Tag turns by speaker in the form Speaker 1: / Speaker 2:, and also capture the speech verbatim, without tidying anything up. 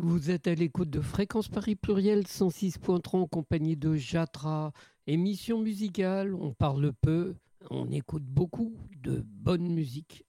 Speaker 1: Vous êtes à l'écoute de Fréquence Paris Pluriel cent six point trois en compagnie de Jatra. Émission musicale, on parle peu, on écoute beaucoup de bonne musique